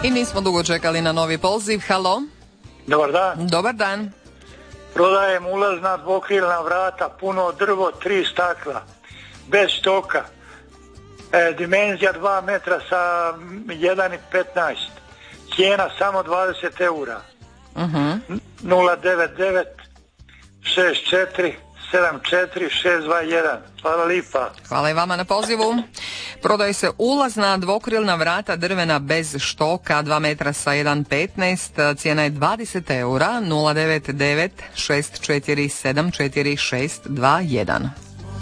I nismo dugo čekali na novi poziv. Halo? Dobar dan. Dobar dan. Prodajem ulazna dvokrilna vrata, puno drvo, 3 stakla, bez stoka. Dimenzija 2 metra sa 1,15. Cijena samo 20 eura. 099 64 74621. Hvala lipa. Hvala i vama na pozivu. Prodaje se ulazna dvokrilna vrata drvena bez štoka, 2 metra sa 1,15. Cijena je 20 eura. 099 64 74621.